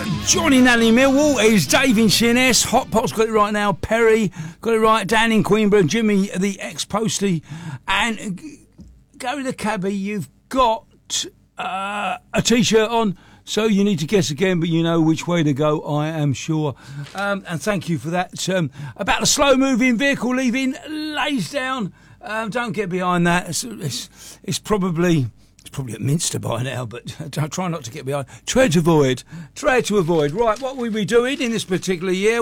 Johnny Nally Millwall is Dave in CNS. Hot Pot's got it right now. Perry got it right. Dan in Queenborough. Jimmy, the ex-postie. And Gary the cabbie, you've got a T-shirt on, so you need to guess again, but you know which way to go, I am sure. And thank you for that. About the slow-moving vehicle leaving Laysdown. Don't get behind that. It's probably at Minster by now, but try not to get behind. Tread to avoid. Right, what will we be doing in this particular year?